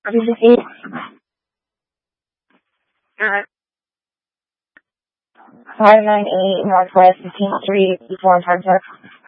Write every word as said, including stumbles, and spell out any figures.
Fifty-eight. At five nine eight Northwest Fifteenth Street, before Hardtech.